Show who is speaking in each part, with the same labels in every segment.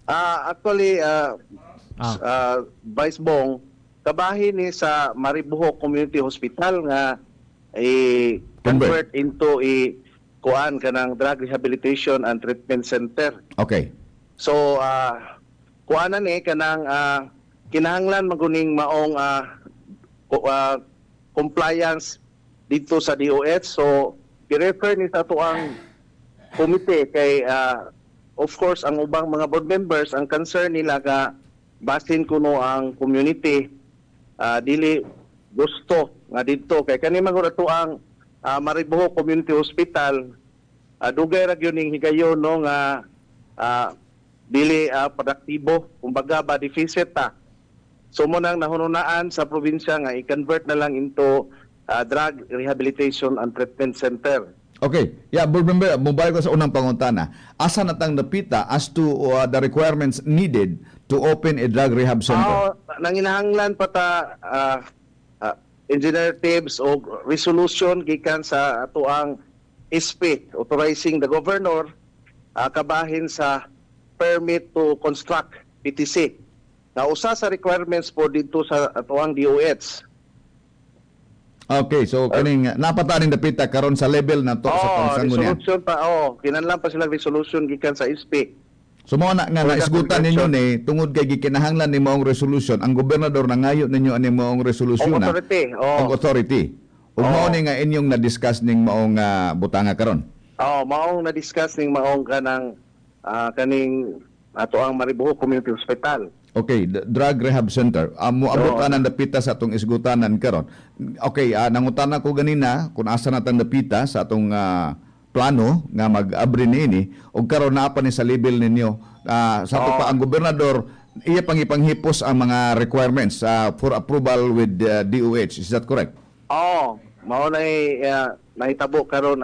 Speaker 1: Actually,
Speaker 2: Ah,
Speaker 1: Vice Bong, kabahin ni sa Mariboho Community Hospital nga
Speaker 3: Convert.
Speaker 1: convert into kuan kanang drug rehabilitation and treatment center.
Speaker 3: Okay.
Speaker 1: So kuanan ni kanang kinahanglan maguning maong compliance dito sa DOH. So i-refer ni sa tuang komite kay of course ang ubang mga board members ang concern nila ka basin kuno ang community dili gusto nga dito kay kani man ato ang Mariboho Community Hospital dugay ra gyud ning higayon no nga dili produktibo kumbaga ba deficit ta. So mo nang nahununaan sa probinsya nga i-convert na lang into drug rehabilitation and treatment center.
Speaker 3: Okay. Yeah, board member, mobile ko sa unang pangutana. Asa natang napita as to the requirements needed to open a drug rehab center?
Speaker 1: Nanginahanglan pa ta Engineer Tibbs o resolution gikan sa ato ang SP authorizing the governor kabahin sa permit to construct PTC. Na usa sa requirements po dito sa ato ang DOH.
Speaker 3: Okay, so kaning napataning napita karon sa level na to sa pangsanggunian.
Speaker 1: Resolution pa kinahanglan pa sila resolution gikan sa SP.
Speaker 3: So mo na nga naisgutan ninyo ni tungod kay gikinahanglan ni maong resolution, ang gobernador nangayo ninyo ani maong resolution na ang authority. Ug mao ni nga inyong na-discuss ning maong butanga karon.
Speaker 1: Maong na-discuss ning maong kanang kaning ato ang Mariboho Community Hospital.
Speaker 3: Okay, the drug rehab center. Moabot anang napita sa atong isgutanan karon. Okay, nangutana ko ganina kung asa natang napita sa atong plano nga mag-abri niini ug karon naa pa ni sa level ninyo sa ato pa ang gobernador iya pangipanghipos ang mga requirements for approval with DOH. Is that correct?
Speaker 1: Mao na nahitabo karon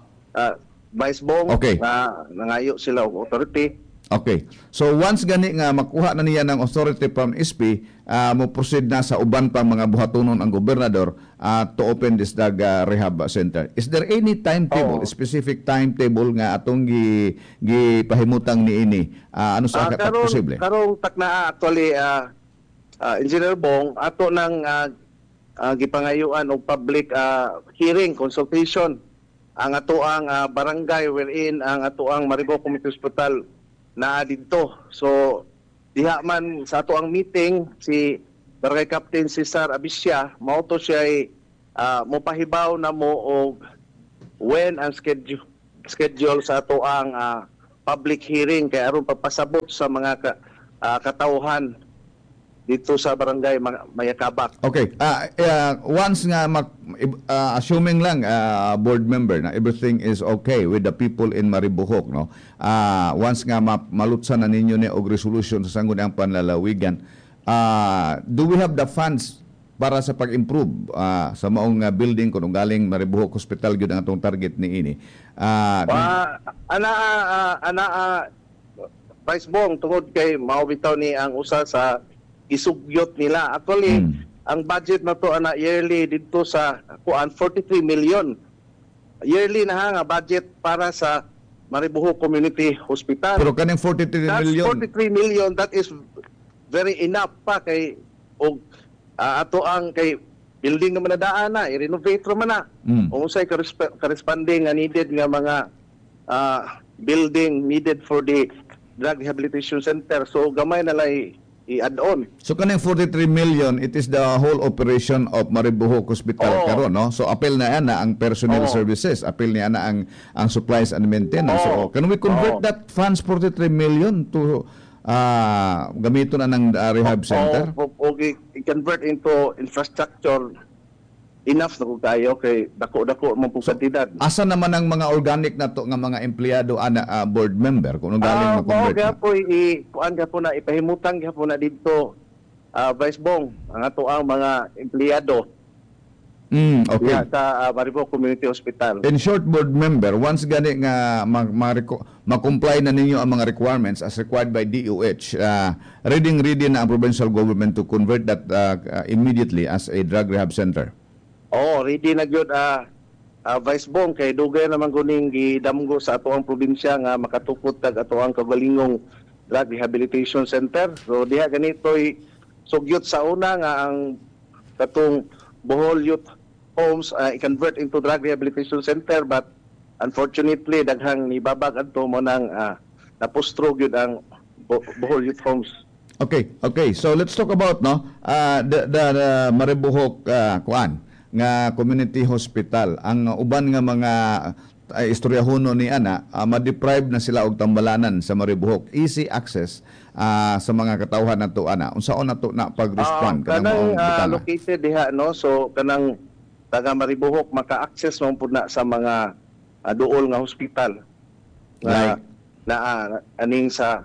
Speaker 1: Vice Bong
Speaker 3: Okay.
Speaker 1: Nangayo sila og authority.
Speaker 3: Okay. So once gani nga makuha na niya ng authority from SP, mo proceed na sa uban pa mga buhatonon ang gobernador to open this drug rehab center. Is there any timetable, specific timetable nga atong gipahimutang niini? Ano sa posible?
Speaker 1: Karong takna actually Engineer Bong ato nang gipangayuan og public hearing consultation ang ato ang barangay wherein ang ato ang Mariboho Community Hospital na dito. So diha man sa ato ang meeting si Barangay Captain Cesar Abisya mao to siya mopahibaw na mo og when ang schedule sa ato ang public hearing kay aron papasabot sa mga katawhan dito sa barangay Mayakabak.
Speaker 3: Okay. Once nga assuming lang board member na everything is okay with the people in Maribohok, no. Once nga malutsan na ninyo ni og resolution sa sangguniang panlalawigan, do we have the funds para sa pag-improve sa maong building kung galing Maribohok Hospital gyud ang atong target niini?
Speaker 1: Vice Bong tungod kay mao bitaw ni ang usa sa isugyot nila. Actually, ang budget na to yearly dito sa 43 million. Yearly na nga budget para sa Mariboho Community Hospital.
Speaker 3: Pero kaning 43 million.
Speaker 1: 43 million, that is very enough pa kay og ato ang kay building nga manadaan na, i-renovate man na. Kung say corresponding nga needed nga mga building needed for the drug rehabilitation center. So gamay na lang i-add on.
Speaker 3: So kanang 43 million, it is the whole operation of Maribohok Hospital karon, no? So appeal na ana ang personnel services, appeal niya na ang supplies and maintenance. So can we convert that funds 43 million to gamiton na ng rehab center?
Speaker 1: I-convert into infrastructure enough na kung tayo kay dako-dako mong kantidad.
Speaker 3: Asa naman ang mga organic na to nga mga empleyado ana board member kung galing ma-convert na?
Speaker 1: Kuan po na ipahimutang po na dito Vice Bong ang ato ang mga empleyado.
Speaker 3: Okay.
Speaker 1: Sa Mariboho Community Hospital.
Speaker 3: In short, board member, once gani nga ma-comply na ninyo ang mga requirements as required by DOH, ready na ang provincial government to convert that immediately as a drug rehab center?
Speaker 1: Ready na gyud Vice Bong kay dugay naman guning gidamgo sa ato ang probinsya nga makatukod tag ato ang kagalingong drug rehabilitation center. So diha ganito'y sugyot sa una nga ang katong Bohol Youth Homes i-convert into drug rehabilitation center, but unfortunately daghang nibabag adto mo nang napustro gyud ang Bohol Youth Homes.
Speaker 3: Okay. So let's talk about the Maribohok kuan nga community hospital. Ang uban nga mga istoryahono ni ana ma-deprive na sila og tambalanan sa Maribohok. Easy access sa mga katawhan nato ana. Unsaon nato na pag-respond
Speaker 1: kanang located diha no, so kanang taga Maribohok maka-access man pud na sa mga duol nga hospital
Speaker 3: Like?
Speaker 1: aning sa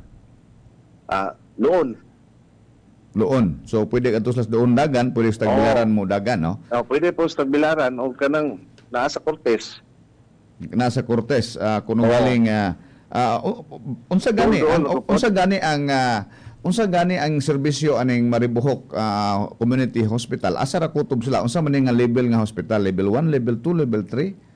Speaker 1: Loon.
Speaker 3: So pwede kadto sa doon dagan, pwede sa Tagbilaran mo dagan, no?
Speaker 1: Pwede po sa Tagbilaran o kanang naa sa Cortes.
Speaker 3: Nasa Cortes kuno galing unsa gani ang serbisyo aning Maribohok Community Hospital? Asa ra kutob sila? Unsa man nga level nga hospital? Level 1, level 2, level 3?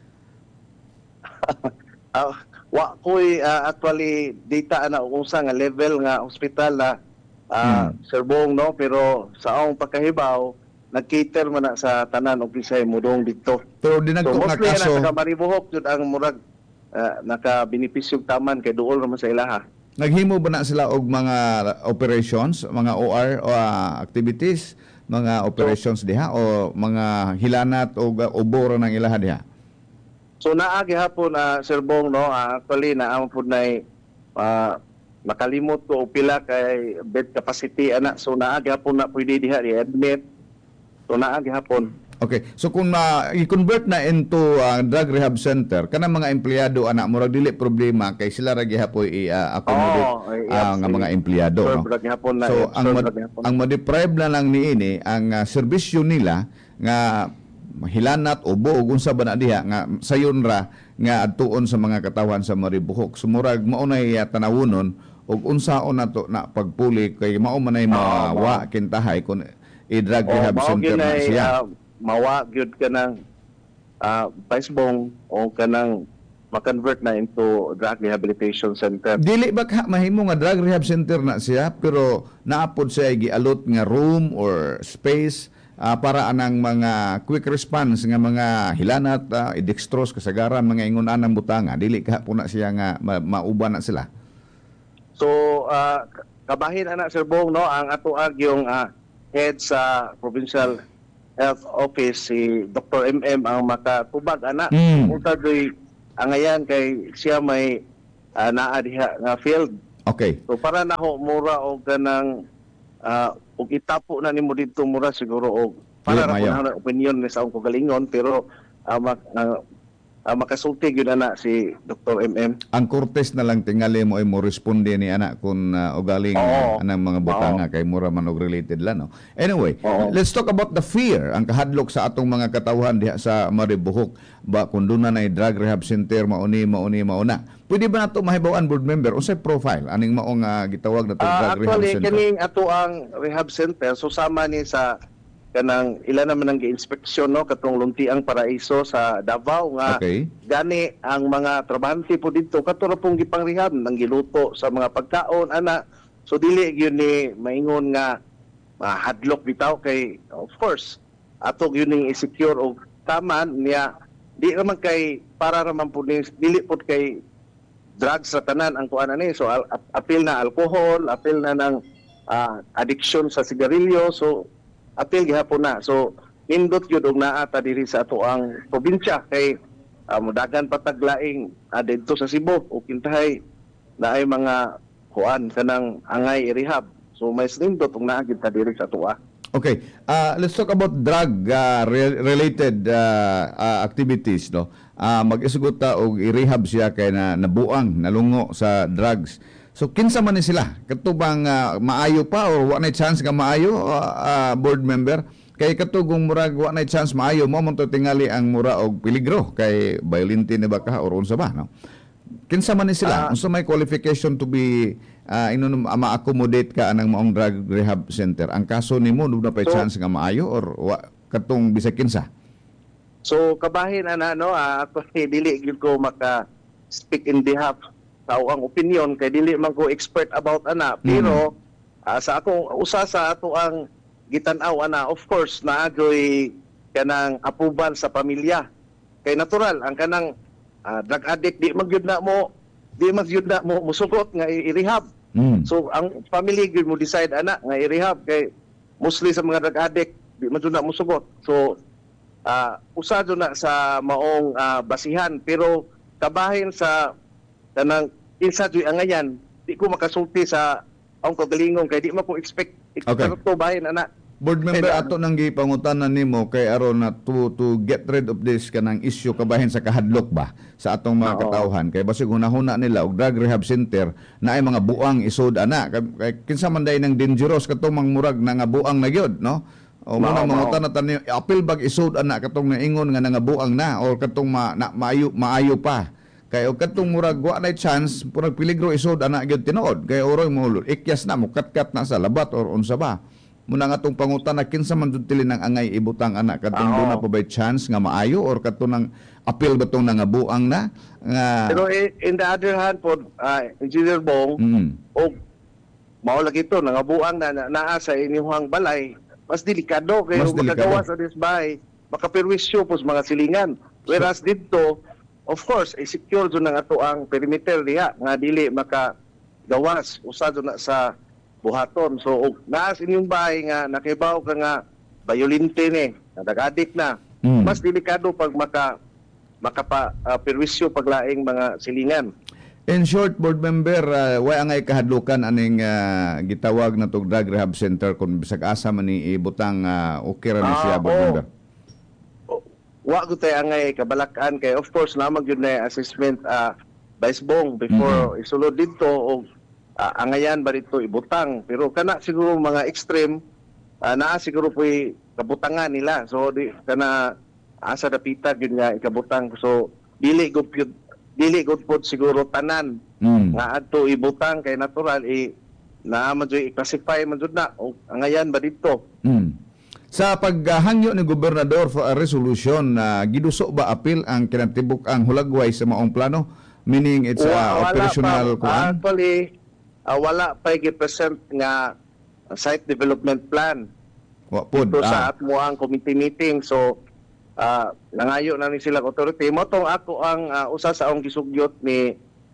Speaker 1: Wa ko'y actually data ana kung sa nga level nga hospital na Sir Bong, no, pero sa akong pagkahibaw nag-cater man na sa tanan og Bisay mudong dito.
Speaker 3: Pero dinagko nga kaso
Speaker 1: sa Maribohok jud ang murag naka-benepisyo taman kay duol naman sa ilaha.
Speaker 3: naghimo ba na sila og mga operations, mga OR activities, mga operations diha o mga hilanat o ubora ng ilaha diha?
Speaker 1: So naa gihapon Sir Bong, no, actually naa pud nay makalimot ko og pila kay bed capacity ana, so naa gihapon na pwede diha i-admit. So naa gihapon.
Speaker 3: Okay. So kung i-convert na into drug rehab center, kanang mga empleyado ana murag dili problema kay sila ra gihapoy i-accommodate ang mga empleyado, no? So ang ma-deprive na lang niini ang serbisyo nila nga hilanat o buog unsa ba na diha nga sayon ra nga adtuon sa mga katawhan sa Maribohok. Sumurag mao nay tanawonon og unsaon nato na pagpuli kay mao man ay mawa kintahay kun i-drug rehab center na siya.
Speaker 1: Mawa gyud kanang Vice Bong o kanang ma-convert na into drug rehabilitation center.
Speaker 3: Dili ba mahimo nga drug rehab center na siya pero naapod siya gialot nga room or space para anang mga quick response nga mga hilanat, i-dextrose, kasagaran, mga ingon anang butanga. Dili ka po na siya nga mauban na sila.
Speaker 1: So, kabahin ana Sir Bong, no, ang atuag yung head sa Provincial Health Office, si Dr. MM ang makatubag ana. Unta doy angayan kay siya may naa diha nga field.
Speaker 3: Okay.
Speaker 1: So para naho mura og kanang og itapo na nimo dito mura siguro og para ra ko opinion ni sa akong kagalingon, pero makasulti gyud ana si Dr. MM.
Speaker 3: Ang Cortes na lang tingali mo ay mo responde ni ana kun ugaling anang mga butanga kay mura man og related lang, no. Anyway, let's talk about the fear ang kahadlok sa atong mga katawhan diha sa Maribohok ba kun dunay na drug rehab center mauna. Pwede ba nato mahibaw-an board member unsay profile aning maong gitawag na drug rehab center?
Speaker 1: Actually kining ato ang rehab center susama ni sa kanang ilan naman ang gi-inspeksyon, no, katong Luntiang Paraiso sa Davao nga gani ang mga trabahante po dito kato ra pong gipangrehab nang giluto sa mga pagkaon ana. So dili gyud ni maingon nga hadlok bitaw kay of course ato gyud ning i-secure og taman niya di naman kay para raman po dili pod kay drugs sa tanan ang kuan ani. So apil na alcohol, apil na ng addiction sa sigarilyo, so apil gihapon na. So nindot gyud og naa ta diri sa ato ang probinsya kay mudagan pataglaing didto sa Cebu o kintahay naay mga kuan kanang angay i-rehab. So may nindot og naa gyud ta diri sa ato.
Speaker 3: Okay. Let's talk about drug related activities, no. Mag-isugot ta og i-rehab siya kay nabuang nalungo sa drugs. So kinsa man ni sila? Katubang maayo pa or wa nay chance nga maayo, board member? Kay katugong murag wa nay chance maayo mo man to tingali ang mura og peligro kay violent ni ba ka or unsa ba, no? Kinsa man ni sila? Unsa may qualification to be ma-accommodate ka anang maong drug rehab center? Ang kaso nimo do na pa chance nga maayo or wa katong bisag kinsa?
Speaker 1: So kabahin ana, no, ako dili gyud ko maka speak in behalf sa ang opinion kay dili man ko expert about ana, pero sa akong usa sa ato ang gitan-aw ana, of course naagoy kanang approval sa pamilya. Kay natural ang kanang drug addict di magyud na mo musugot nga i-rehab. So ang family gyud mo decide ana nga i-rehab kay mostly sa mga drug addict di man jud na musugot. So usa jud na sa maong basihan, pero kabahin sa kanang kinsa jud angayan di ko makasulti sa ang kagalingon kay di man ko expect to bahin ana.
Speaker 3: Board member, ato nang gipangutanan nimo kay aron na to get rid of this kanang issue kabahin sa kahadlok ba sa atong mga katawhan, kay basig hunahuna nila og drug rehab center na ay mga buang isod ana kay kinsa man day nang dangerous katong mangmurag na nga buang na gyud, no? O muna mangutan na tayo, apil bag isod ana katong naingon nga nangabuang na or katong maayo pa. Kay og katong murag wa na chance purag peligro isod ana gyud tinuod kay oroy mo ikyas na mo katkat na sa labat or unsa ba. Muna nga tong pangutan na kinsa man jud tili nang angay ibutang ana katong doon na pa by chance nga maayo or katong nang apil ba tong nangabuang na nga.
Speaker 1: Pero in the other hand po Engineer Bong og mao lagi to nangabuang na naa sa inyong balay, mas delikado kay makagawa sa disbay makapirwisyo po sa mga silingan, whereas dito of course secure jud nang ato ang perimeter diha nga dili makagawas usa jud na sa buhaton. So naas inyong bahay nga nakibaw ka nga violente ni nag-addict na, mas delikado pag makapa-perwisyo paglaing mga silingan.
Speaker 3: In short, board member, way angay kahadlukan aning gitawag na tog drug rehab center kung bisag asa man ni ibutang okay ra ni siya, board member?
Speaker 1: Wa ko tay angay kabalakan kay of course namang gyud na assessment Vice Bong before isulod dito og angayan ba dito ibutang, pero kana siguro mga extreme naa siguro po'y kabutangan nila, so di kana asa dapita gyud nga ikabutang, so dili gud pod siguro tanan nga adto ibutang kay natural naa man jud i-classify man jud na o angayan ba dito.
Speaker 3: Sa paghangyo ni gobernador for a resolution giduso ba apil ang kinatibuk ang hulagway sa maong plano, meaning it's operational kuan?
Speaker 1: Actually wala pa i-present nga site development plan dito sa atmo ang committee meeting. So nangayo na ni sila authority mo tong ako ang usa sa ang gisugyot ni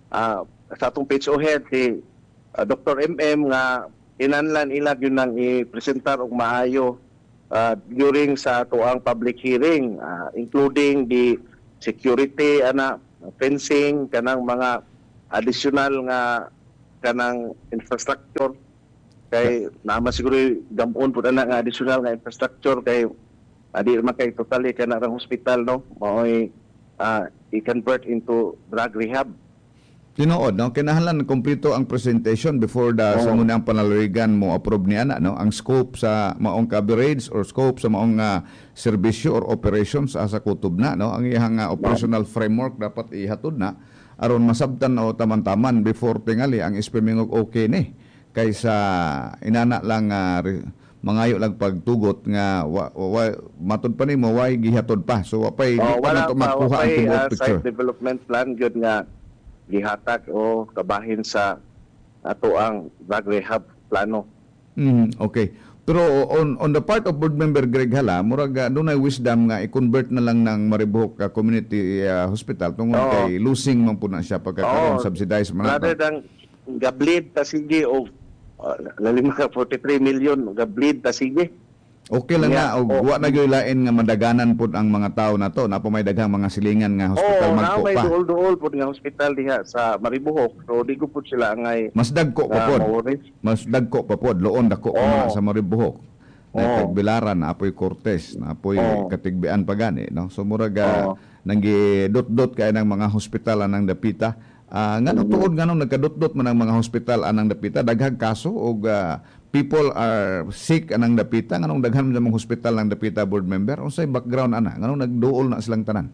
Speaker 1: sa atong PHO head si Dr. MM nga inanlan ilag yun nang i-presentar og maayo during sa ato ang public hearing, including the security fencing kanang mga additional nga kanang infrastructure kay naman siguro gamon po na nga additional nga infrastructure kay di man kay totally kana ang hospital no maoy i-convert into drug rehab.
Speaker 3: Tinuod no kinahanglan kompleto ang presentation before sa muna ang panalurigan mo approve ni ana no ang scope sa maong coverage or scope sa maong serbisyo or operations asa kutob na no ang iyang operational framework dapat ihatod na aron masabtan o taman-taman before tingali ang espemingog okay ni kaysa inana lang mangayo lang pagtugot nga matud pa nimo way gihatod pa, so wapay di pa nato makuha ang tibuok picture.
Speaker 1: Site development plan gyud nga gihatag o kabahin sa ato ang drug rehab plano.
Speaker 3: Okay. Pero on the part of board member Greg Hala, murag dunay wisdom nga i-convert na lang ng Maribohok Community Hospital tungod kay losing man po na siya pagkakaroon subsidized man.
Speaker 1: Rather than gablid ta sige o lalima ka 43 million gablid ta sige.
Speaker 3: Okay lang na og wa na gyud lain nga madaganan pud ang mga tawo nato na may daghang mga silingan nga hospital magko pa.
Speaker 1: May duol-duol pud nga hospital diha sa Maribohok, so di ko pud sila angay
Speaker 3: mas dagko pa pud. Mas dagko pa pud loon dako sa Maribohok. Na Bilaran na apoy Cortes, na apoy Katigbian pa gani no. So murag nanggi dot-dot kay nang mga hospital anang dapita. Ngano tuod nganong nagkadot-dot man ang mga hospital anang dapita daghang kaso og people are sick anang dapita nganong daghan man mga hospital nang dapita, board member unsay background ana nganong nagduol na silang tanan?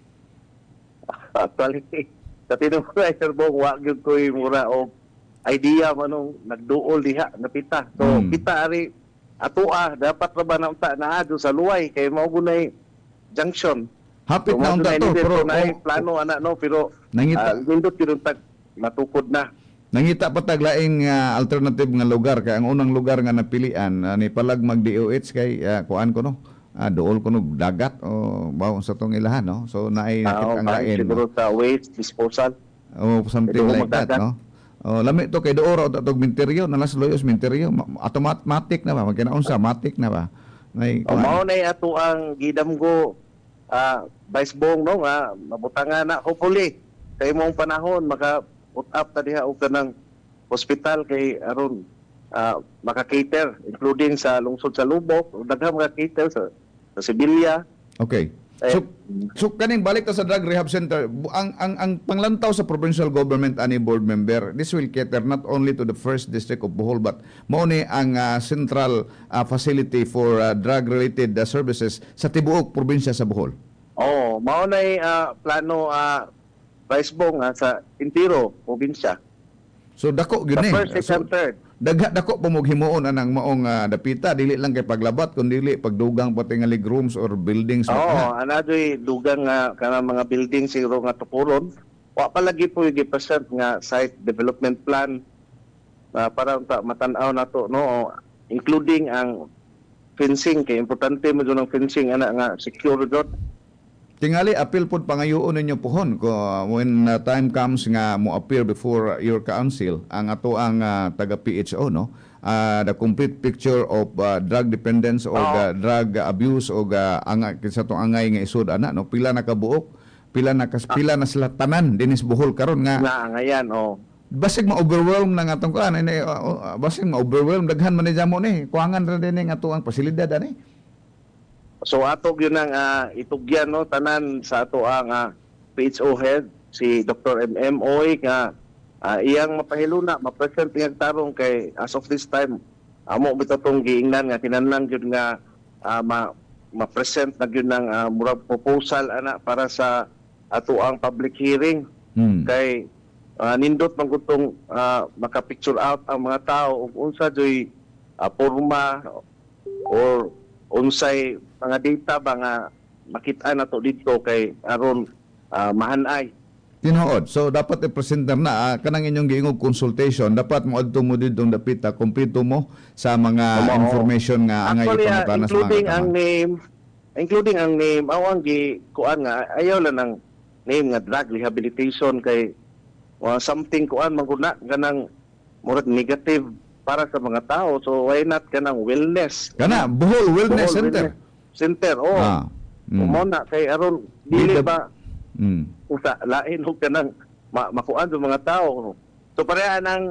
Speaker 1: Actually sa tinungkay Sir Bong wa gyud koy mura og idea manong nagduol diha dapita, so kita ari ato dapat ra ba na unta naadto sa luway kay mao gunay junction.
Speaker 3: Hapit na unta to pero
Speaker 1: plano ana no pero nindot gyud matukod na.
Speaker 3: Nangita pa taglaing alternative nga lugar kay ang unang lugar nga napilian ni palag mag DOH kay kuan ko no. Dool ko no dagat o bawon sa tong ilahan no. So naay nakita ang lain.
Speaker 1: Siguro sa waste disposal.
Speaker 3: O something like that no. Lami to kay doora o tatog minteryo nalas loyos minteryo automatic na ba magkinaunsa matic na ba.
Speaker 1: Mao na ato ang gidamgo Vice Bong no nga mabutangan na hopefully kay mong panahon maka put up ta diha og kanang hospital kay aron maka-cater including sa lungsod sa Lubok ug daghang mga cater sa Sibilya.
Speaker 3: Okay. So kaning balik ta sa drug rehab center, ang panglantaw sa provincial government ani board member, this will cater not only to the first district of Bohol but mao ni ang central facility for drug related services sa tibuok probinsya sa Bohol.
Speaker 1: Mao nay plano Vice Bong sa Intiro probinsya.
Speaker 3: So dako gyud ni.
Speaker 1: First, second, third.
Speaker 3: Dako pa mo himuon anang maong dapita dili lang kay paglabat kun dili pagdugang pati nga leg rooms or buildings
Speaker 1: anadoy dugang nga kanang mga building siguro nga tukuron wa pa lagi po yung present nga site development plan para matan-aw nato no including ang fencing kay importante mo ng fencing ana nga secure dot.
Speaker 3: Tingali appeal pod pangayoon ninyo pohon ko when time comes nga mo appear before your council ang ato ang taga PHO no the complete picture of drug dependence o drug abuse o sa tong angay nga isud ana no pila na kabuok pila na sila tanan dinis Bohol karon nga
Speaker 1: ngayan
Speaker 3: basig ma-overwhelm na nga atong kuan basig ma-overwhelm daghan man ni jamo ni kuangan ra din nga ato ang pasilidad ani.
Speaker 1: So ato yun ang itugyan no tanan sa ato ang PHO head si Dr. MM Oy nga iyang mapahiluna ma-present iyang tarong kay as of this time amo bitatong giingnan nga kinahanglan gyud nga ma-present na gyud ng murag proposal ana para sa ato ang public hearing kay nindot man gutong maka-picture out ang mga tao ug unsa joy porma or unsay mga data ba nga makita na to dito kay aron mahanay.
Speaker 3: Tinuod. So dapat i-presenter na kanang inyong giingog consultation dapat moadto mo didtong dapita kompleto mo sa mga information nga angay ipangutanas
Speaker 1: including ang name awang gi kuan nga ayaw lang ng name nga drug rehabilitation kay something kuan maguna ganang murag negative para sa mga tao. So why not kanang wellness?
Speaker 3: Bohol Wellness Center.
Speaker 1: Mo na kay aron dili ba usa lain og kanang makuan sa mga tao. So pareha nang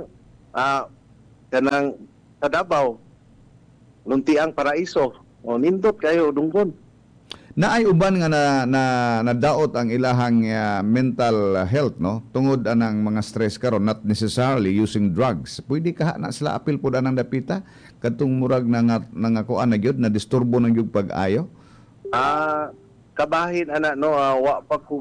Speaker 1: kanang sa Davao Luntiang Paraiso nindot kayo dunggon.
Speaker 3: Naay uban nga nadaot ang ilahang mental health no tungod anang mga stress karon not necessarily using drugs. Pwede ka na sila apil pud anang dapita kadtong murag nangakuan na gyud na disturbo nang gyud pag-ayo.
Speaker 1: Kabahin ana no wa pa ko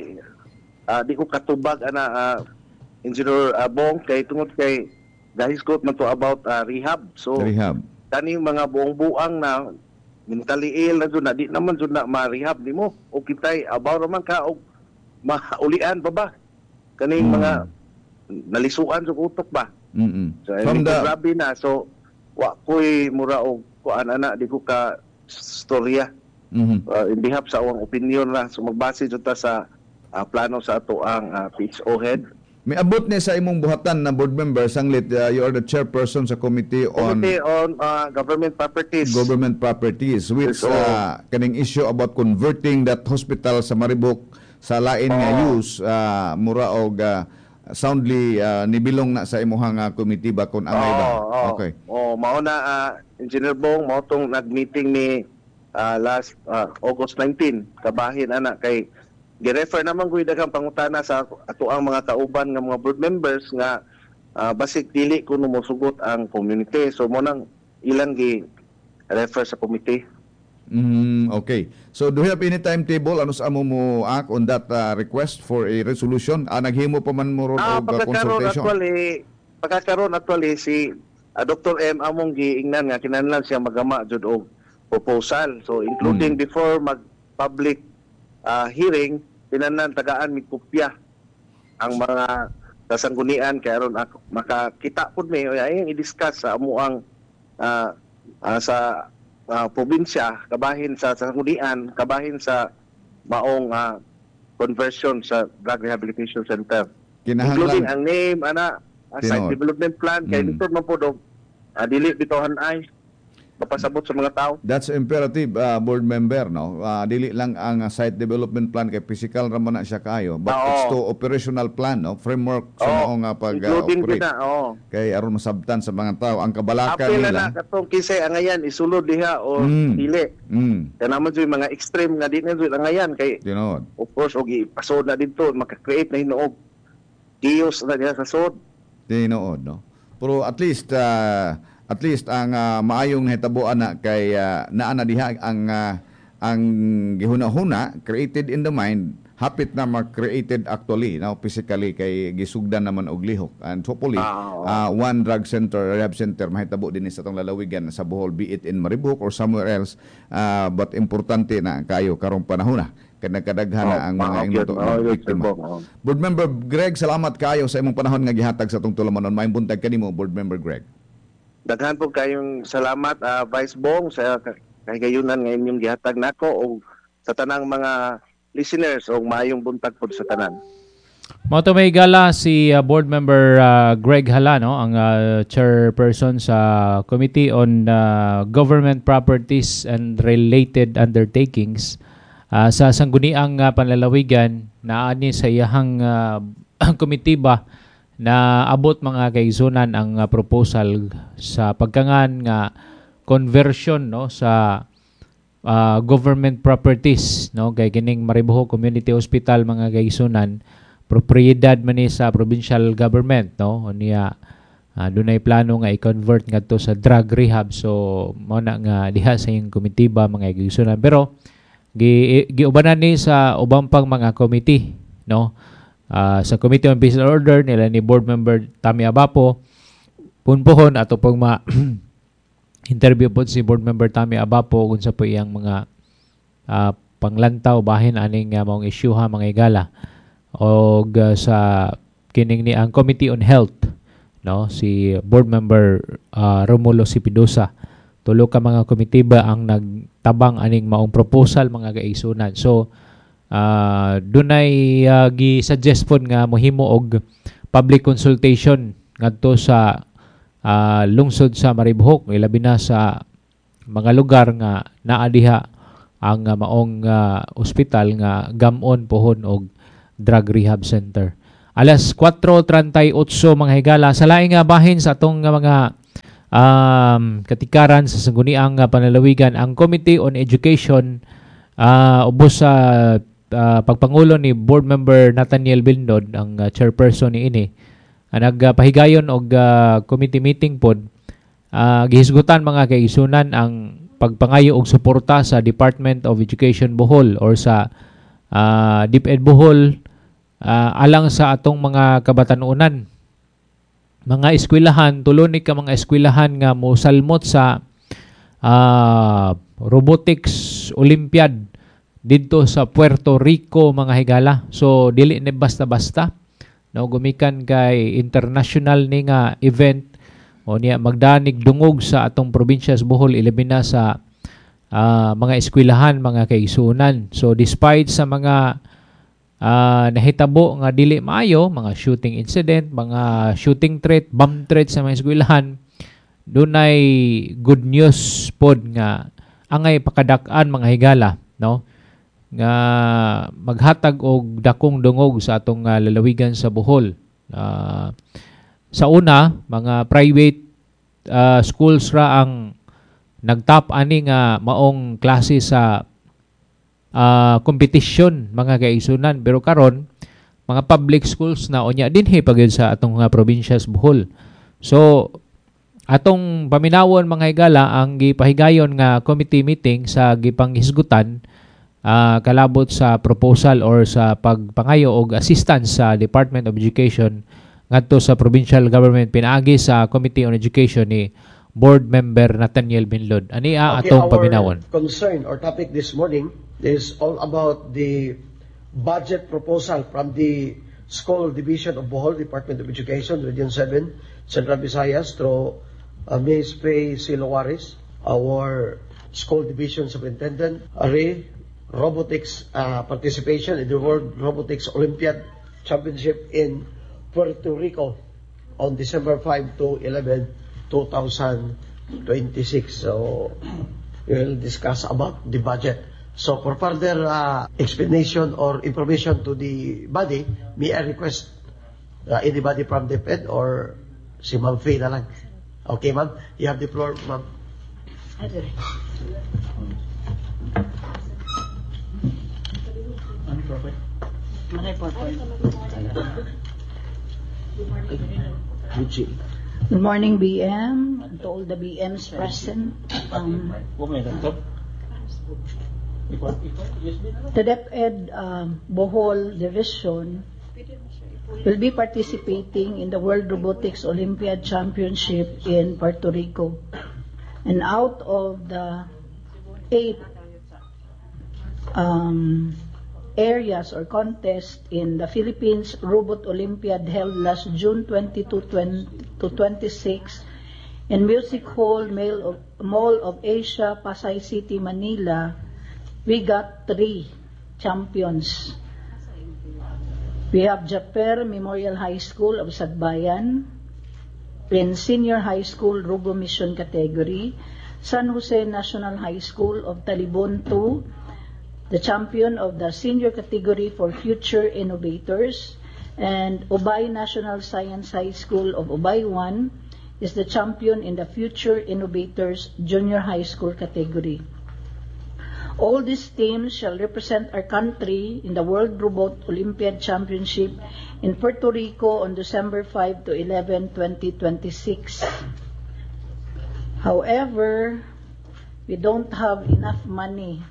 Speaker 1: di ko katubag ana Engineer Bong kay tungod kay gahisgot man to about rehab. So kani mga buong-buang na mentally ill na dyan na di naman dyan na ma-rehab di mo o kitay abaw naman ka o maulian pa ba kaning mga nalisuan sa utok ba so grabe na so wa ko'y mura o kuan ana di ko ka storya in behalf sa awang opinion na so magbase dyan ta sa plano sa ato ang PHO head.
Speaker 3: May abot ni sa imong buhatan na board member sanglit you are the chairperson sa committee on
Speaker 1: government properties
Speaker 3: which kaning issue about converting that hospital sa Maribok sa lain nga use mura og soundly nibilong na sa imong committee ba kun angay ba. Okay.
Speaker 1: Mao na Engineer Bong mao tong nag-meeting ni last August 19 kabahin ana kay gi-refer naman gud daghang pangutana sa ato ang mga kauban nga mga board members nga basig dili kuno mosugot ang community. So mo nang ilang gi-refer sa committee.
Speaker 3: Okay. So do you have any timetable ano sa amo mo act on that request for a resolution? Naghimo pa man mo ron og consultation.
Speaker 1: Pagkakaroon actually si Dr. M among giingnan nga kinahanglan siya magama jud og proposal. So including before mag-public hearing tinanan tagaan mi kopya ang mga sa sanggunian kay aron makakita pud mi ay i-discuss sa amuang sa probinsya kabahin sa sanggunian kabahin sa maong conversion sa drug rehabilitation center, including ang name site development plan kay dito man po dili bitaw ay papasabot sa mga tao.
Speaker 3: That's imperative, board member, no? Dili lang ang site development plan kay physical raman na siya kayo, but it's to operational plan, no? Framework sa maong pag-operate. Kay aron masabtan sa mga tao ang kabalakan
Speaker 1: apil
Speaker 3: nila.
Speaker 1: Apil na katong kisay angayan isulod diha o dili. Kaya naman yung mga extreme nga di na angayan kay of course og ipasod na dito maka-create na hinuog chaos na diha sa sod.
Speaker 3: Tinuod, no? Pero at least ang maayong hitabuan na kay naa na diha ang gihuna-huna created in the mind hapit na ma-created actually now physically kay gisugdan naman og lihok, and hopefully one drug center, rehab center mahitabo din sa tong lalawigan sa Bohol, be it in Maribohok or somewhere else, but importante na kayo karong panahon na kadaghan na ang mga biktima. Board Member Greg, salamat kayo sa imong panahon nga gihatag sa tong tulumanon. Maayong buntag kanimo, Board Member Greg.
Speaker 1: Daghan po kayong salamat, Vice Bong, sa kahigayunan nga inyong gihatag nako o sa tanang mga listeners o maayong buntag po sa tanan.
Speaker 2: Mao to may gala si Board Member Greg Hala, no? Ang chairperson sa Committee on Government Properties and Related Undertakings sa sangguniang panlalawigan na ani sa iyahang komitiba na abot mga kaigsunan ang proposal sa pagkangan nga conversion, no, sa government properties, no, kay kining Maribohok Community Hospital mga kaigsunan propriedad man ni sa provincial government, no, niya dunay plano nga i-convert ngadto sa drug rehab. So mao na nga diha sa iyang komitiba mga kaigsunan, pero giubanan ni sa ubang pang mga committee, no. Sa Committee on Peace and Order nila ni Board Member Tami Abapo punpuhon ato pong interview po si Board Member Tami Abapo kung sa po iyang mga panglantaw bahin aning maong issue ha mga igala, o sa kining ni ang Committee on Health, no, si Board Member Romulo Sipidosa. Tulo ka mga komitiba ang nagtabang aning maong proposal mga kaigsunan. So dunay gi-suggest pod nga mohimo og public consultation ngadto sa lungsod sa Maribohok, ilabi na sa mga lugar nga naa diha ang maong ospital nga gamon pohon og drug rehab center. Alas 4:38 mga higala sa laing bahin sa atong mga katikaran sa sangguniang panlalawigan, ang Committee on Education ubos sa pagpangulo ni Board Member Nathaniel Bindod, ang chairperson ni ini, nagpahigayon og committee meeting pod, gihisgutan mga kaigsunan ang pagpangayo og suporta sa Department of Education Bohol or sa DepEd Bohol alang sa atong mga kabatanunan, mga eskwelahan, tulo ni ka mga eskwelahan nga mosalmot sa robotics Olympiad dito sa Puerto Rico mga higala. So dili ni basta-basta, no, gumikan kay international ni nga event o niya magdanig dungog sa atong probinsya sa Bohol, ilabi na sa mga eskwelahan mga kaigsunan. So despite sa mga nahitabo nga dili maayo, mga shooting incident, mga shooting threat, bomb threat sa mga eskwelahan, dunay good news pod nga angay pakadak-an mga higala, no, nga maghatag og dakong dungog sa atong lalawigan sa Bohol. Sa una, mga private schools ra ang nagtap ani nga maong klase sa competition mga kaigsunan, pero karon mga public schools na unya dinhi pagid sa atong probinsya sa Bohol. So atong paminawon mga higala ang gipahigayon nga committee meeting sa gipanghisgutan kalabot sa proposal or sa pagpangayo og assistance sa Department of Education ngadto sa provincial government, pinaagi sa Committee on Education ni Board Member Nathaniel Binlod. Ani atong paminawon.
Speaker 4: Concern or topic this morning is all about the budget proposal from the School Division of Bohol, Department of Education, Region 7, Central Visayas, through Ms. Faye Silowaris, our School Division Superintendent, robotics participation in the World Robotics Olympiad Championship in Puerto Rico on December 5 to 11, 2026. So, we'll discuss about the budget. So, for further explanation or information to the body, may I request anybody from DepEd or si Ma'am Faye na lang. Okay, ma'am? You have the floor, ma'am.
Speaker 5: Good morning, BM, and to all the BMs present. The DepEd Bohol Division will be participating in the World Robotics Olympiad Championship in Puerto Rico. And out of the 8 areas or contests in the Philippines Robot Olympiad held last June 22 to 26 in Music Hall Mall of Asia, Pasay City, Manila, we got 3 champions. We have Japer Memorial High School of Sagbayan, in Senior High School Rugo Mission category, San Jose National High School of Talibon 2, the champion of the senior category for Future Innovators, and Ubay National Science High School of Ubay 1 is the champion in the Future Innovators Junior High School category. All these teams shall represent our country in the World Robot Olympiad Championship in Puerto Rico on December 5 to 11, 2026. However, we don't have enough money.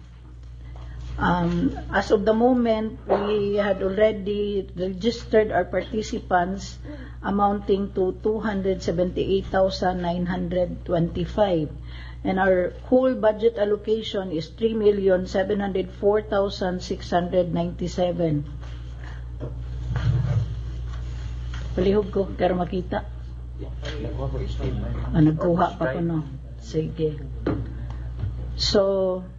Speaker 5: As of the moment, we had already registered our participants amounting to 278,925. And our whole budget allocation is 3,704,697. Palihog ko, kaya makita. Nagkuha pa ko, no? Sige. So,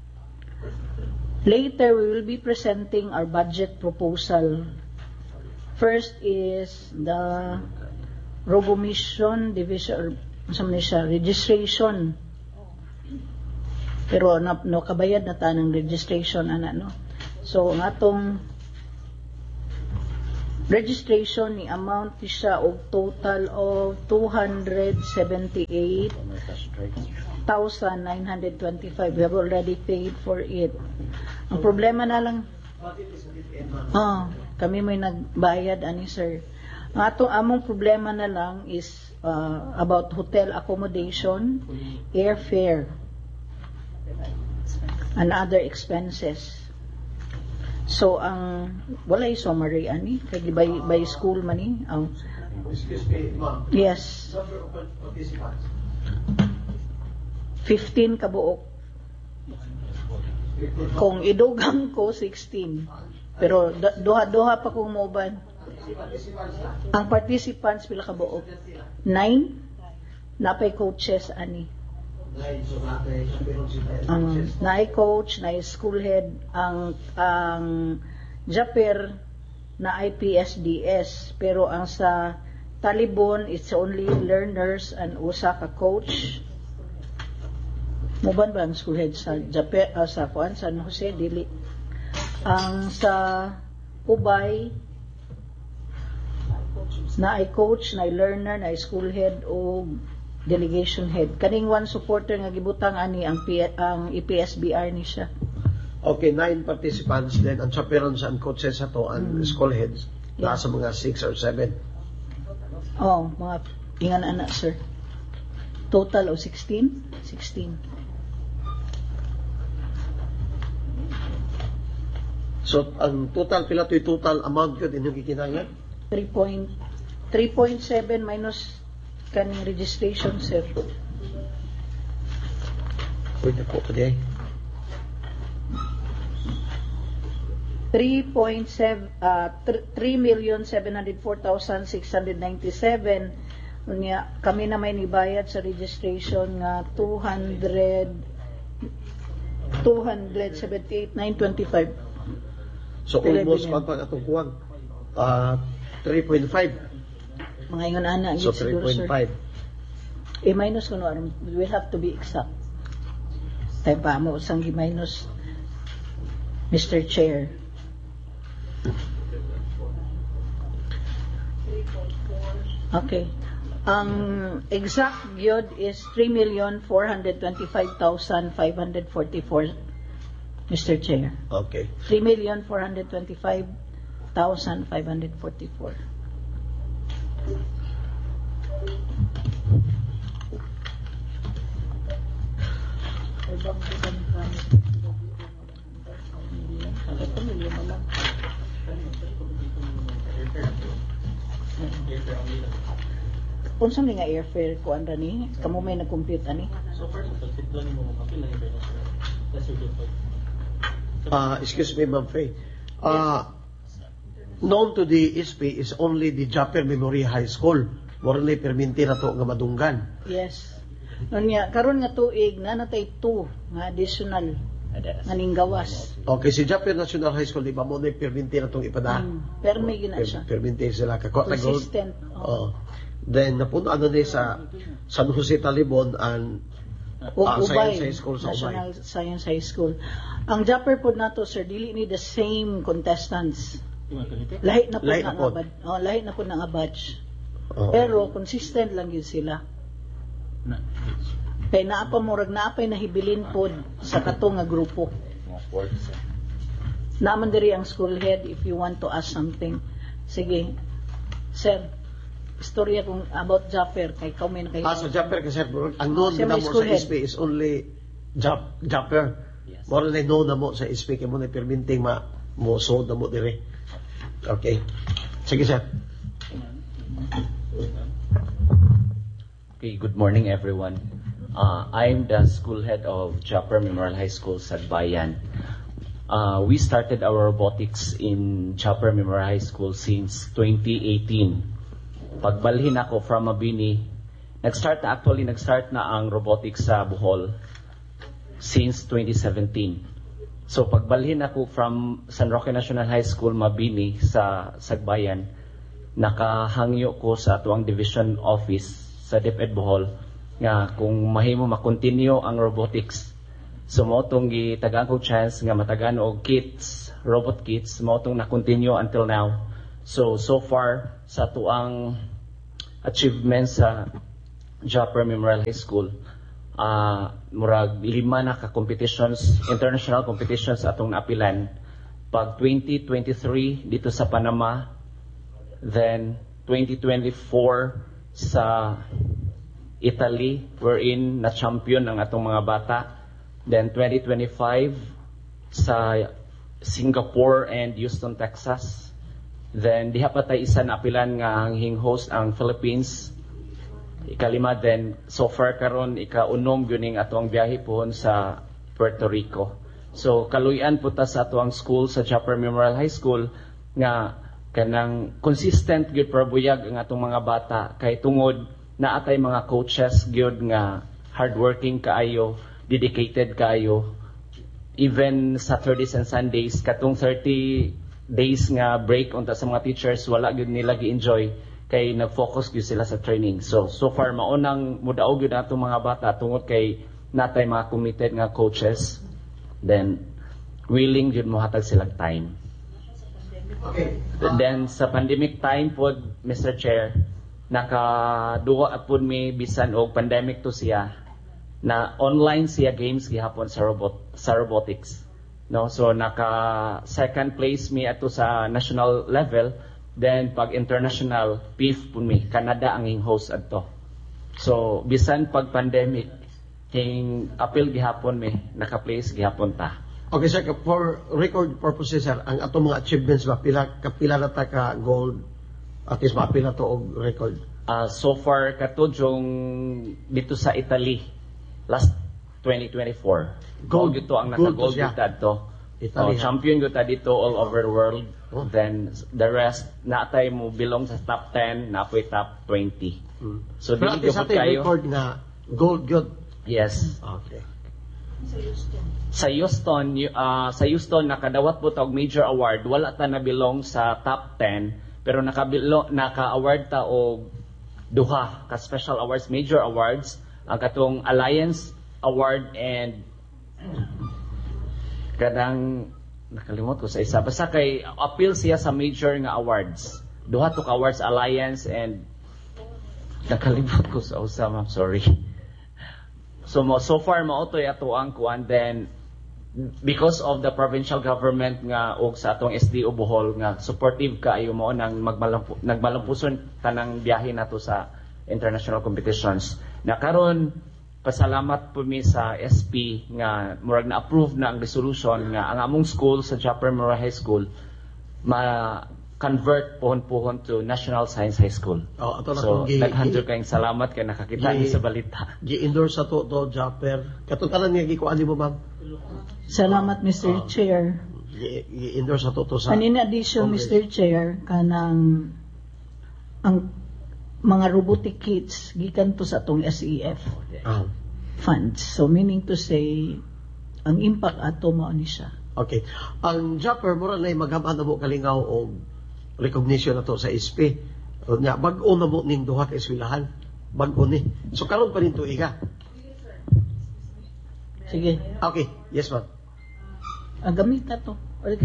Speaker 5: later we will be presenting our budget proposal. First is the Robo Mission Division, registration. Pero kabayad na ta ng registration, no? So, ang atong registration ni amount siya og total of 278,925. We have already paid for it. Ang problema na lang, kami may nagbayad, sir. Ang among problema na lang is about hotel accommodation, airfare, and other expenses. So, walay summary, kaya by school man ni.
Speaker 4: Excuse me, ma'am.
Speaker 5: Yes.
Speaker 4: Number of participants?
Speaker 5: 15 kabuok. Kung idugang ko, 16. Pero duha pa kong mobile. Ang participants pila kabuok? 9. Napay coaches, naay coach, naay school head, ang Japer naay PSDS, pero ang sa Talibon it's only learners and usa ka coach. Muban ba ang school head sa Japer, sa San Jose dili. Ang sa Ubay naay coach, naay learner, naay school head o delegation head. Kaning one supporter nga gibutang ang EPSBR ni siya.
Speaker 4: Okay, 9 participants, then ang chaperons and coaches ato and school heads.
Speaker 5: Yeah.
Speaker 4: Nasa mga 6 or 7.
Speaker 5: Mga ingan anak, sir. Total of 16? 16.
Speaker 4: So, ang total, pila to'y total amount yun inyong kikinayang?
Speaker 5: 3.7 minus kaning registration, sir.
Speaker 4: Pwede po, pwede.
Speaker 5: 3,704,697. Unya kami na may nibayad sa registration nga 278,925.
Speaker 4: So almost pagpag atong kuwag 3.5.
Speaker 5: Mga ingon ana
Speaker 4: So
Speaker 5: siguro, sir.
Speaker 4: 3.5.
Speaker 5: I-minus ko no, we'll have to be exact. Tayo pa mo usang i-minus, Mr. Chair. Okay. Ang exact gyud is 3,425,544, Mr. Chair.
Speaker 4: Okay.
Speaker 5: 3,425,544. Unsa nga airfare ko anda ni? Kamo may nag-compute ani?
Speaker 4: Excuse me, Ma'am Faye. Known to the ISP is only the Japper Memorial High School. Morally perminti na to nga madunggan.
Speaker 5: Yes. Nunya karon nga tuig na natay 2 nga additional nga ninggawas.
Speaker 4: Okay, si Japper National High School, di ba mo na perminti na itong ipada?
Speaker 5: Pero may gina siya.
Speaker 4: Perminti sila.
Speaker 5: Consistent.
Speaker 4: Then, napunta ano din sa San Jose Talibon and
Speaker 5: Ubay,
Speaker 4: Science High School sa
Speaker 5: National
Speaker 4: Ubay.
Speaker 5: Science High School. Ang Japper po nato, sir, dili ni the same contestants. Lahi na po
Speaker 4: Lahi
Speaker 5: na
Speaker 4: na po.
Speaker 5: nga batch. Lahi na po na nga batch.
Speaker 4: Oh.
Speaker 5: Pero consistent lang yun sila. Kaya naapa mo, naapay nahibilin po sa katong nga grupo. Naman diri ang school head if you want to ask something. Sige. Sir, istorya kung about Japper, kay ikaw may nakay...
Speaker 4: Sa Japper kasi, ang known
Speaker 5: Siya
Speaker 4: na
Speaker 5: may
Speaker 4: mo
Speaker 5: school
Speaker 4: sa
Speaker 5: head.
Speaker 4: ISP is only Japper. More than known na mo sa ISP, kaya mo na perminting mo sold na mo dire. Okay. Sige, sir.
Speaker 6: Okay, good morning everyone. I'm the school head of Japper Memorial High School, Sadbayan. We started our robotics in Japper Memorial High School since 2018. Pagbalhin ako from Mabini, nag-start na ang robotics sa Bohol since 2017. So pagbalhin ako from San Roque National High School, Mabini sa Sadbayan, nakahangyo ko sa atuang division office sa DepEd Bohol nga kung mahimo makontinue ang robotics. So mo tong gitagaan ko chance nga matagaan og kits, robot kits, mo tong na-continue until now. So far sa tuang achievements sa Japper Memorial High School, murag 5 na ka competitions, international competitions atong naapilan. Pag 2023 dito sa Panama, then 2024 sa Italy, wherein na-champion ang atong mga bata. Then 2025 sa Singapore and Houston, Texas. Then diha pa tayo isa naapilan nga ang host ang Philippines. Ikalima, then so far karon ikaunom gyuning atong biyahe pohon sa Puerto Rico. So kaluyan po ta sa atong school sa Japper Memorial High School nga kanang consistent gyud probuyag ang atong mga bata kay tungod na atay mga coaches gyud nga hardworking kaayo, dedicated kaayo. Even Saturdays and Sundays katong 30 days nga break unta sa mga teachers wala gyud nila gi-enjoy kay nag-focus gyud sila sa training. So far maunang mudaog gyud atong mga bata tungod kay natay mga committed nga coaches, then willing gyud mohatag silang time.
Speaker 4: Okay.
Speaker 6: Then sa pandemic time po, Mr. Chair, nakaduwa apod mi bisan og pandemic to siya na online siya games gihapon sa robotics. No, so naka second place mi ato sa national level, then pag international fifth po mi, Canada ang host adto. So bisan pag pandemic king appeal gihapon mi, naka-place gihapon ta.
Speaker 4: Okay, sir, for record purposes, sir, ang atong mga achievements ba, kapila na ta ka gold, at least mapila to og record?
Speaker 6: So far, katudjong dito sa Italy, last 2024. Gold ito ang naka-gold
Speaker 4: siya.
Speaker 6: dito.
Speaker 4: Italy.
Speaker 6: Champion ko ta dito all over the world.
Speaker 4: Oh.
Speaker 6: Then the rest natay mo belong sa top 10, napoy top 20. So
Speaker 4: Pero
Speaker 6: dili
Speaker 4: sa
Speaker 6: gyud kayo.
Speaker 4: record nga gold good.
Speaker 6: Yes.
Speaker 4: Okay.
Speaker 6: Sa Houston nakadawat po tag major award, wala ta na belong sa top 10 pero naka-award ta og duha ka special awards, major awards, ang katong Alliance Award and kadang nakalimot ko sa isa basta kay appeal siya sa major nga awards. Duha to ka awards, Alliance and nakalimot ko sa usa, ma'am, sorry. So far maotoy ato ang kuan, then because of the provincial government nga og sa atong SDO Bohol nga supportive kaayo mo nang nagmalampuson tanang biyahe nato sa international competitions. Na karon pasalamat po mi sa SP nga murag na approve na ang resolution nga ang among school sa Japper Memorial High School ma-convert pohon to National Science High School.
Speaker 4: Oh, ato na
Speaker 6: So,
Speaker 4: kung
Speaker 6: naghandyo kayong salamat kay nakakita ni sa balita.
Speaker 4: gi-endorse sa to Japper. Katong nga gikuan mo, ma'am.
Speaker 5: Salamat, Mr. Chair.
Speaker 4: Gi-endorse sa to sa.
Speaker 5: And in addition, Mr. Chair, kanang ang mga robotic kits gikan to sa atong SEF funds. So meaning to say, ang impact ato mo ni siya.
Speaker 4: Okay. Ang Japper mura na maghaman na mo kalingaw og recognition na to sa SP. Nya bag-o na mo ning duha ka eskwelahan. Bag-o ni. So karon pa rin tuiga.
Speaker 5: Sige,
Speaker 4: Okay. Yes, ma'am.
Speaker 5: ang gamit na to.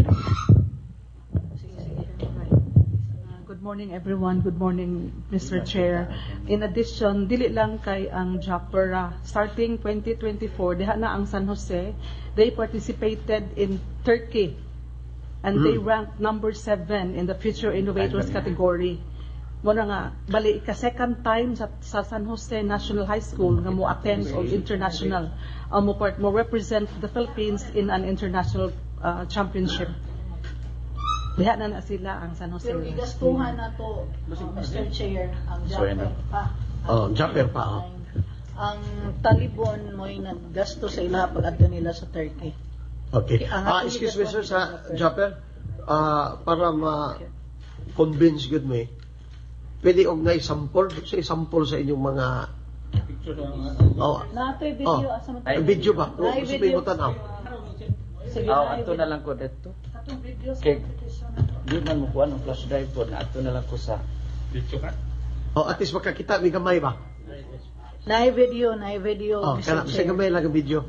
Speaker 7: Good morning everyone. Good morning Mr. Chair. In addition, dili lang kay ang Japper starting 2024 diha na ang San Jose, they participated in Turkey and they ranked number 7 in the Future Innovators category. Muna nga bali ka second time sa San Jose National High School nga mo attend og international mo represent the Philippines in an international championship. Diha na sila ang San Jose.
Speaker 5: Pero gigastuhan na to, Mr. Chair, ang
Speaker 6: Sorry,
Speaker 5: Japper
Speaker 6: no?
Speaker 5: pa.
Speaker 4: Japper pa.
Speaker 5: Ang Talibon mo'y naggasto sa ilaha pag-adto nila sa Turkey.
Speaker 4: Okay.
Speaker 5: Ang
Speaker 4: Excuse me, sir, sa Japper, para ma-convince good me, pwede og na-sample sa inyong mga
Speaker 5: Natoy video asa man tayo.
Speaker 4: video ba? O,
Speaker 5: Ay,
Speaker 4: gusto
Speaker 5: video.
Speaker 4: mo tanaw?
Speaker 5: Sige,
Speaker 6: Ato na lang ko dito.
Speaker 5: atong video sa
Speaker 6: Okay.
Speaker 5: competition.
Speaker 6: Di man mo kuha ng flash drive po na ato na lang ko sa
Speaker 4: O, at least makakita, may gamay ba?
Speaker 5: Naay video,
Speaker 4: O,
Speaker 5: Mr.
Speaker 4: kasi
Speaker 5: Chair.
Speaker 4: gamay lang ang video.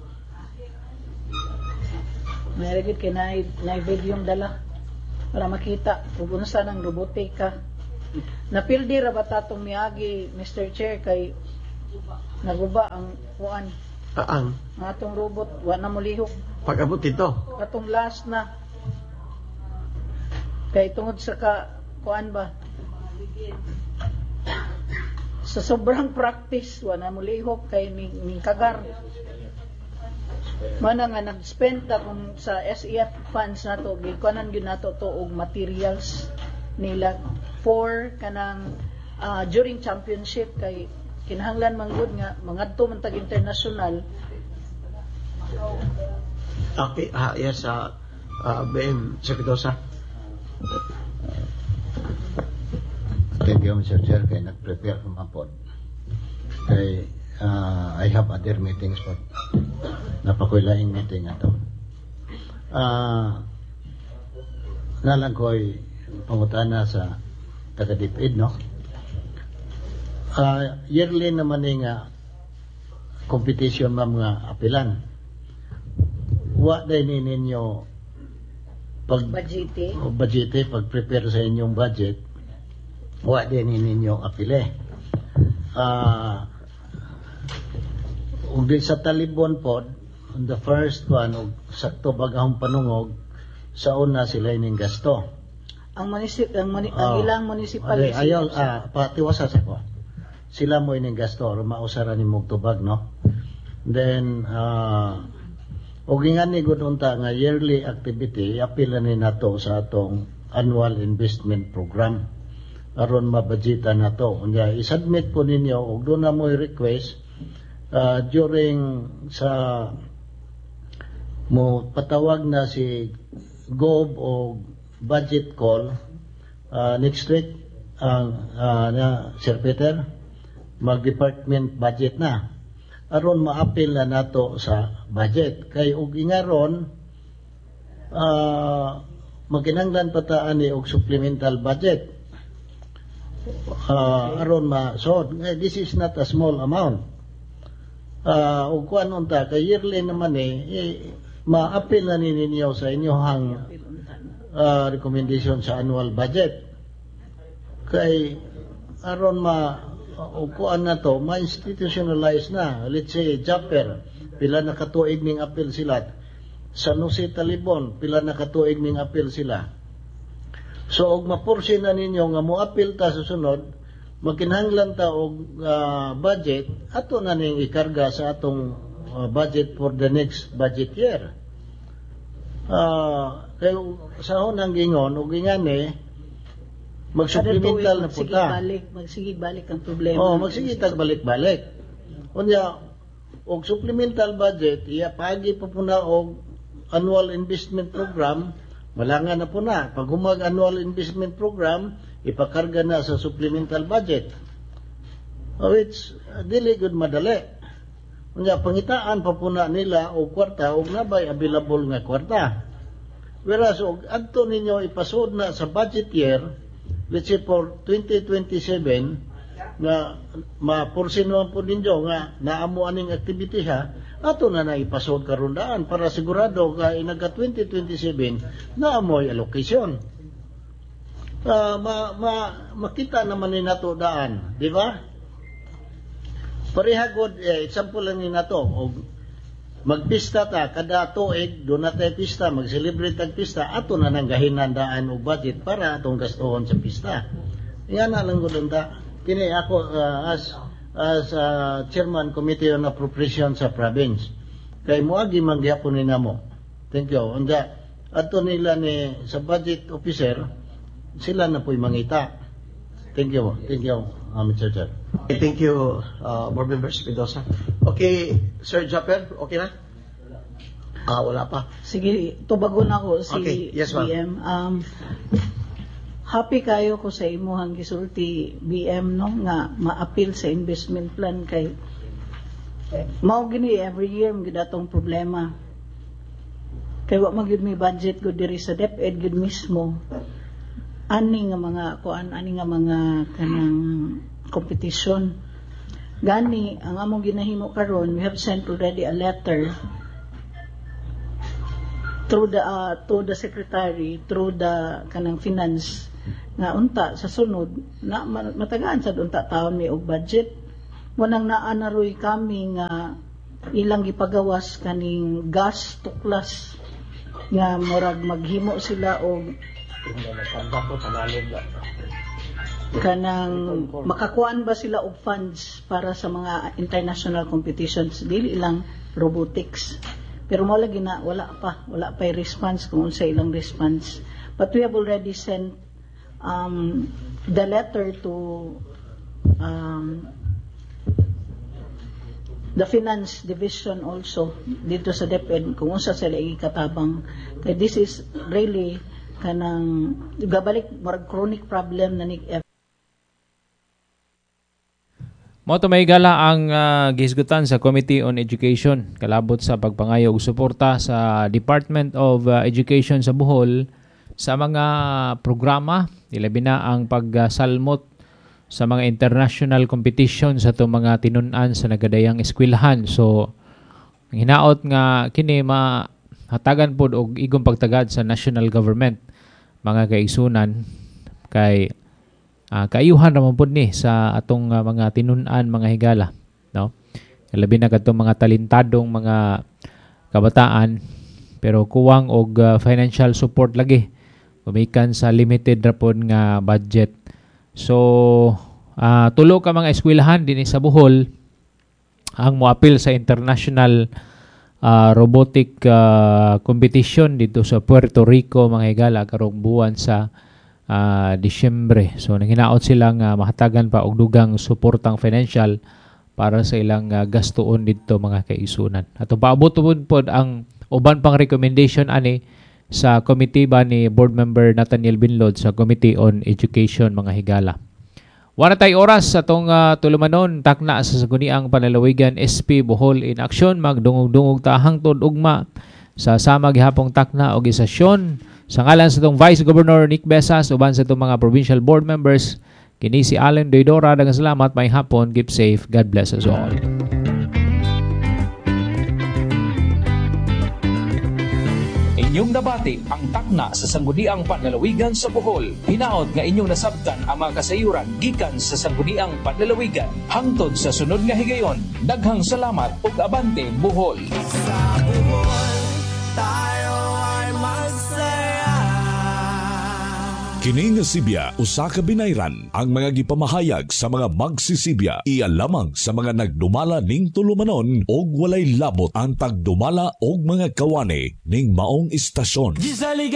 Speaker 5: May ragit kay naay video yung dala para makita kung unsa nang robotika. Napildi ra ba tatong miagi, Mr. Chair, kay naguba ang kuan
Speaker 4: Ang
Speaker 5: ang atong robot wa na molihok.
Speaker 4: pag-abot dito.
Speaker 5: Katong last na kay tungod sa kuan ba sa sobrang practice wa na molihok kay ning kagar mana nga nag-spend ta kung sa SEF funds nato gikuanan gyud nato to og materials nila for kanang during championship kay kinahanglan man gud nga mangadto man tag international.
Speaker 4: Okay, yes, BM Sepidosa.
Speaker 8: Thank you, Mr. Chair, kay nag-prepare ko mapod. Kay I have other meetings but napakuilaing meeting ato. Nalang ko'y pangutana sa taga-DepEd, no? Yearly naman nga competition ma'am nga apilan. Wa din ninyo budgete pag-prepare sa inyong budget. Wa din ninyo apile. Ug di sa Talibon pod on the first one og sakto bagahong panungog sa una sila ining gasto.
Speaker 5: Ang ilang municipalities.
Speaker 8: Ayaw patiwasa sa ko. Sila mo ining gasto or mausara ni mugtubag, no? Then og ingani gud unta nga yearly activity apila ni nato sa atong annual investment program aron mabudgetan nato. Unya i-submit po ninyo og doon na mo request during sa mo patawag na si Gob o budget call next week na Sir Peter mag-department budget na aron ma-appeal na nato sa budget kay ug ingaron maginanglan pataan ni og supplemental budget aron ma-sod. This is not a small amount. Ug kuan unta kay yearly naman ma-appeal na ninyo sa inyohang recommendation sa annual budget. Kay aron ug kuan na to ma-institutionalize na. Let's say Japper pila na katuig ning appeal sila. San Jose Talibon pila na katuig ning appeal sila. So og mapursi na ninyo nga mo-appeal ta sa sunod, magkinahanglan ta og budget ato na ning ikarga sa atong budget for the next budget year. Kay sahon ang gingon ug ingani mag-supplemental na punta.
Speaker 5: Magsigig balik ang problema.
Speaker 8: Magsigig tag balik-balik. Unya og supplemental budget iya pagi pa puna og annual investment program. Malangan na po na. Pag humag annual investment program, ipakarga na sa supplemental budget. Which, dili good madali. Kanya, pangitaan pa po na nila o kwarta o nabay available nga kwarta. Whereas, adto ninyo ipasod na sa budget year, let's say for 2027, nga mapursinuan po ninyo nga naamo aning activity ha, ato na ipasod karundaan para sigurado ka inaga 2027 na amoy allocation. Makita naman ni nato daan, di ba? Parehagod, example lang ni nato, magpista ta, kada tuig, doon na tayo pista, mag-celebrate ang pista, ato na nang gahinandaan o budget para atong gastuhon sa pista. Yan na lang ko doon ta. Kini ako as Chairman Committee on Appropriation sa province. Kay moagi mangyapon ni namo. Thank you. Unda adto nila ni sa budget officer sila na po'y mangita. Thank you. Thank you, Mr. Chair.
Speaker 4: Okay, thank you, Board Member Spidosa. Okay, Sir Japper, okay na? Wala pa.
Speaker 5: Sige, tubagon ako si
Speaker 4: Okay, yes, ma'am.
Speaker 5: BM. Happy kayo ko sa imuhang gisulti BM no nga ma-appeal sa investment plan kay mao gini every year gidatong problema. Kay wa magyud may budget gud diri sa DepEd gud mismo. Ani nga mga kanang competition. Gani ang among ginahimo karon, we have sent already a letter through the secretary, through the kanang finance nga unta sa sunod na matagaan sa unta taon may og budget wanang naanaroy kami nga ilang gipagawas kaning gas tuklas nga murag maghimo sila og kanang makakuan ba sila og funds para sa mga international competitions dili ilang robotics pero mo lagi na wala pa response kung unsa ilang response but we have already sent the letter to the finance division also dito sa DepEd kung unsa sila ikatabang kay this is really kanang gabalik murag chronic problem na ni
Speaker 2: Moto may gala ang gihisgutan sa Committee on Education kalabot sa pagpangayo og suporta sa Department of Education sa Bohol sa mga programa, ilabi na ang pagsalmot sa mga international competition sa itong mga tinun-an sa nagadayang eskwelahan. So, ang hinaot nga kini mahatagan po og igong pagtagad sa national government, mga kaigsunan, kay kaayuhan naman po ni sa atong mga tinun-an, mga higala. No? Ilabi na katong mga talentadong mga kabataan, pero kuwang og financial support lagi. Umikan sa limited rapon nga budget. So, tulo ka mga eskwelahan din sa Bohol ang moapil sa international robotic competition dito sa Puerto Rico, mga higala, karong buwan sa Disyembre. So, nanghinaot silang mahatagan pa og dugang suportang financial para sa ilang gastuon dito, mga kaisunan. At paabot po ang uban pang recommendation ani sa committee ba ni Board Member Nathaniel Binlod sa Committee on Education, mga higala. Wala tayo oras sa itong tulumanon, takna sa saguniang panlalawigan SP Bohol in action, magdungog-dungog tahang tod ugma sa sama gihapong takna o gisasyon sa ngalan sa itong Vice Governor Nick Besas uban sa itong mga provincial board members. Kini si Allen Doydora, daghang salamat, may hapon, keep safe, God bless us all.
Speaker 9: Inyong nabati ang takna sa sangguniang panlalawigan sa Bohol. Hinaot nga inyong nasabtan ang mga kasayuran gikan sa sangguniang panlalawigan. Hangtod sa sunod nga higayon, daghang salamat ug abante Bohol.
Speaker 10: Sa Bohol, tayo ay magsaya.
Speaker 11: Kini nga Sibya usa ka binayran ang mga gipamahayag sa mga magsisibya iya lamang sa mga nagdumala ning tulumanon og walay labot ang pagdumala og mga kawani ning maong istasyon.